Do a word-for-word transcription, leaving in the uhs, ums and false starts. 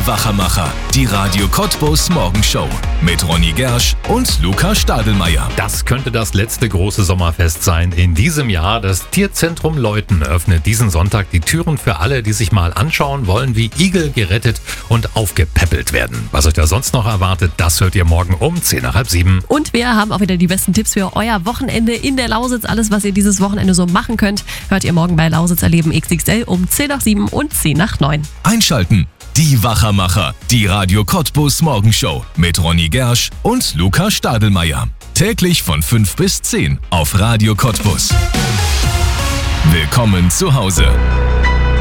Wachermacher, die Radio Cottbus Morgenshow mit Ronny Gersch und Luca Stadelmeier. Das könnte das letzte große Sommerfest sein in diesem Jahr. Das Tierzentrum Leuthen öffnet diesen Sonntag die Türen für alle, die sich mal anschauen wollen, wie Igel gerettet und aufgepäppelt werden. Was euch da sonst noch erwartet, das hört ihr morgen um zehn nach halb sieben. Und wir haben auch wieder die besten Tipps für euer Wochenende in der Lausitz. Alles, was ihr dieses Wochenende so machen könnt, hört ihr morgen bei Lausitz Erleben X X L um zehn nach sieben und zehn nach neun. Einschalten, die Wachermacher, die Radio Cottbus Morgenshow mit Ronny Gersch und Luca Stadelmeier. Täglich von fünf bis zehn auf Radio Cottbus. Willkommen zu Hause.